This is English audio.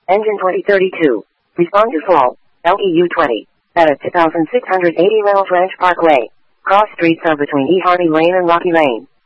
Engine 2032. Respond to fall. LEU 20. At a 2,680 Reynolds Ranch Parkway. Cross streets are between E. Hardy Lane and Rocky Lane.